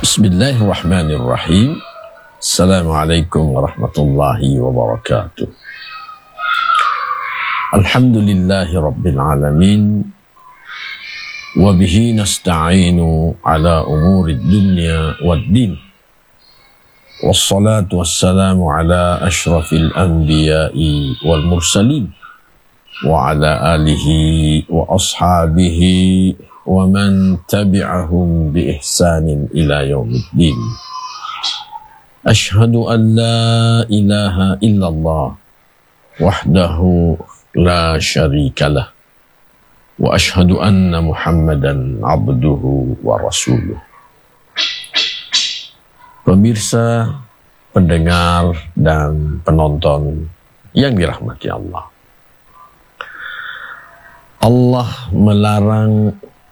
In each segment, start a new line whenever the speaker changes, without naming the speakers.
Bismillahirrahmanirrahim. Assalamualaikum warahmatullahi wabarakatuh. Alhamdulillahi rabbil alamin. Wa bihi nasta'inu ala umuri dunya waddin. Wassalatu wassalamu ala ashrafil anbiya'i wal mursalin. Wa ala alihi wa ashabihi wa man tabi'ahum bi ihsanin ila yaumiddin. Ashhadu an la ilaha illallah wahdahu la syarikalah wa ashhadu anna Muhammadan abduhu wa rasuluh. Pemirsa, pendengar dan penonton yang dirahmati Allah. Allah melarang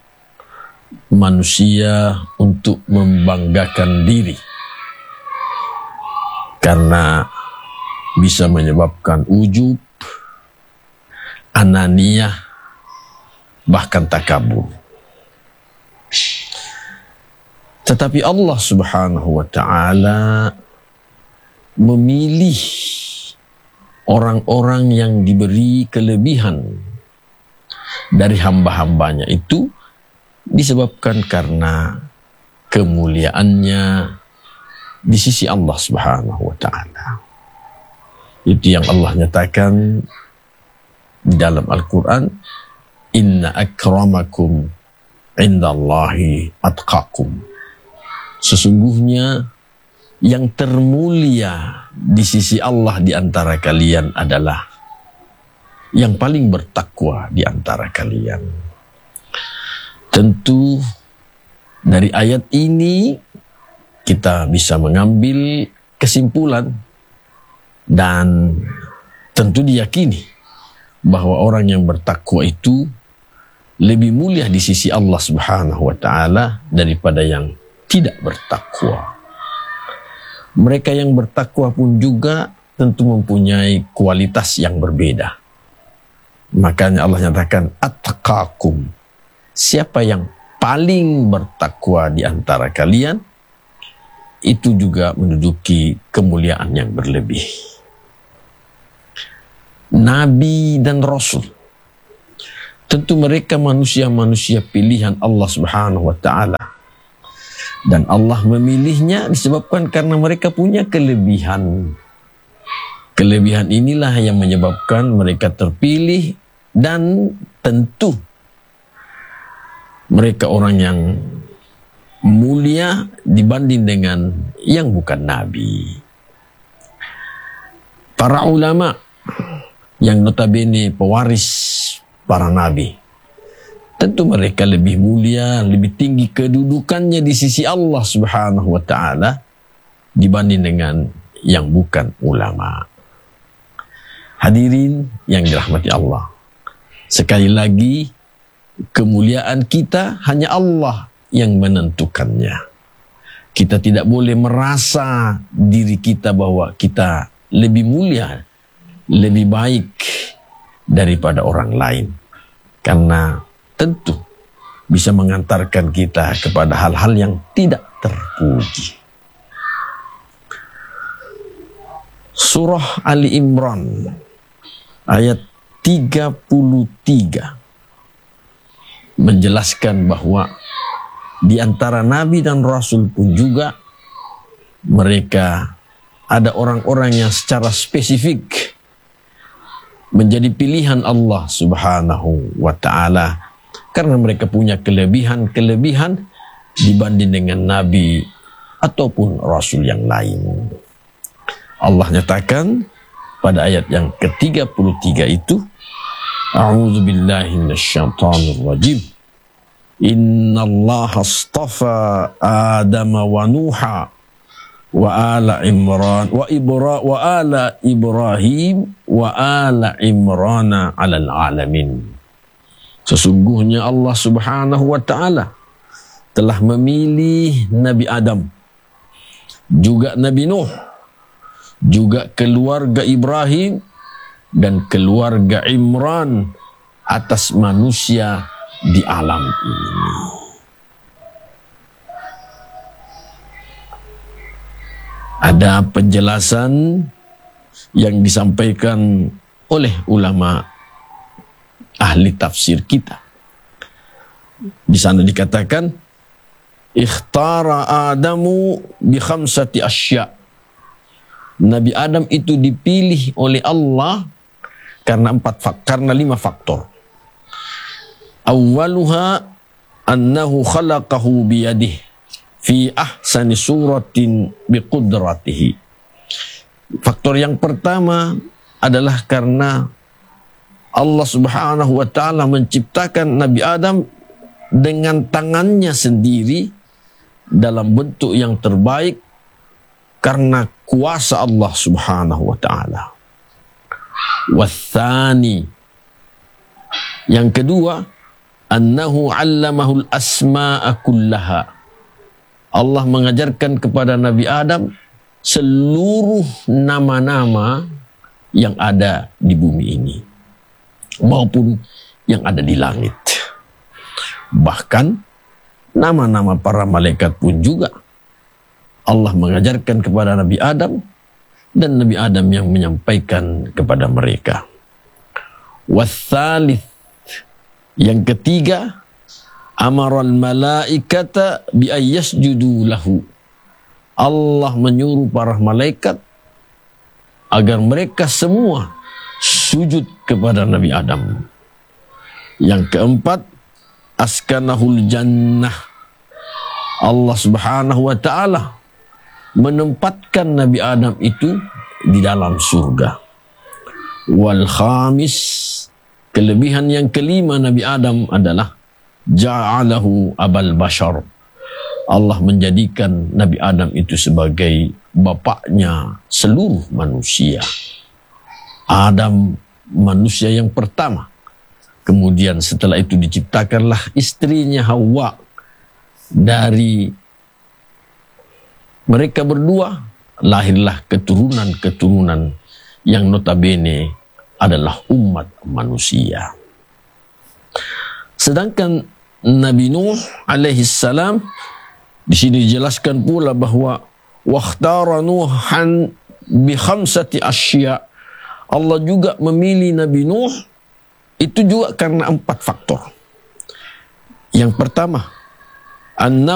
manusia untuk membanggakan diri karena bisa menyebabkan ujub, ananiyah, bahkan takabur. Tetapi Allah Subhanahu wa ta'ala memilih orang-orang yang diberi kelebihan dari hamba-hambanya itu disebabkan karena kemuliaannya di sisi Allah Subhanahu wa ta'ala. Itu yang Allah nyatakan di dalam Al-Quran, inna akramakum indallahi atqakum. Sesungguhnya yang termulia di sisi Allah di antara kalian adalah yang paling bertakwa di antara kalian. Tentu dari ayat ini kita bisa mengambil kesimpulan dan tentu diyakini bahwa orang yang bertakwa itu lebih mulia di sisi Allah Subhanahu wa ta'ala daripada yang tidak bertakwa. Mereka yang bertakwa pun juga tentu mempunyai kualitas yang berbeda. Makanya Allah nyatakan attaqakum. Siapa yang paling bertakwa di antara kalian, itu juga menduduki kemuliaan yang berlebih. Nabi dan Rasul, tentu mereka manusia-manusia pilihan Allah Subhanahu wa ta'ala. Dan Allah memilihnya disebabkan karena mereka punya kelebihan. Kelebihan inilah yang menyebabkan mereka terpilih dan tentu mereka orang yang mulia dibanding dengan yang bukan nabi. Para ulama yang notabene pewaris para nabi, tentu mereka lebih mulia, lebih tinggi kedudukannya di sisi Allah Subhanahu wa ta'ala dibanding dengan yang bukan ulama. Hadirin yang dirahmati Allah, sekali lagi kemuliaan kita hanya Allah yang menentukannya. Kita tidak boleh merasa diri kita bahwa kita lebih mulia, lebih baik daripada orang lain. Karena tentu bisa mengantarkan kita kepada hal-hal yang tidak terpuji. Surah Ali Imran ayat 33 menjelaskan bahwa di antara nabi dan rasul pun juga mereka ada orang-orang yang secara spesifik menjadi pilihan Allah Subhanahu wa ta'ala karena mereka punya kelebihan-kelebihan dibanding dengan nabi ataupun rasul yang lain. Allah nyatakan pada ayat yang ke-33 itu, A'udzu billahi minasyaitonir rajim. Innallaha astafa Adama wa Nuha wa ala Imran wa ala Ibrahim wa ala Imran 'alal alamin. Sesungguhnya Allah Subhanahu wa ta'ala telah memilih Nabi Adam, juga Nabi Nuh, juga keluarga Ibrahim dan keluarga Imran atas manusia di alam ini. Ada penjelasan yang disampaikan oleh ulama ahli tafsir kita. Di sana dikatakan, ikhtara Adamu bi khamsati asya. Nabi Adam itu dipilih oleh Allah karena 5 faktor. Awwaluha annahu khalaqahu biyadihi fi ahsani suratin biqudratihi. Faktor yang pertama adalah karena Allah Subhanahu wa taala menciptakan Nabi Adam dengan tangannya sendiri dalam bentuk yang terbaik karena kuasa Allah Subhanahu wa taala. Wathani, yang kedua, annahu 'allamahul asma'a kullaha. Allah mengajarkan kepada Nabi Adam seluruh nama-nama yang ada di bumi ini maupun yang ada di langit. Bahkan nama-nama para malaikat pun juga Allah mengajarkan kepada Nabi Adam dan Nabi Adam yang menyampaikan kepada mereka. Wasalith, yang ketiga, amaral malaikata bi ayyasjudu lahu. Allah menyuruh para malaikat agar mereka semua sujud kepada Nabi Adam. Yang keempat, askanahul jannah. Allah Subhanahu wa taala menempatkan Nabi Adam itu di dalam surga. Wal khamis, kelebihan yang kelima Nabi Adam adalah ja'alahu abal bashar. Allah menjadikan Nabi Adam itu sebagai bapaknya seluruh manusia. Adam manusia yang pertama. Kemudian setelah itu diciptakanlah istrinya Hawa. Dari mereka berdua lahirlah keturunan-keturunan yang notabene adalah umat manusia. Sedangkan Nabi Nuh alaihi salam di sini dijelaskan pula bahwa wakhtara Nuhan bi khamsati asya. Allah juga memilih Nabi Nuh itu juga karena 4 faktor. Yang pertama,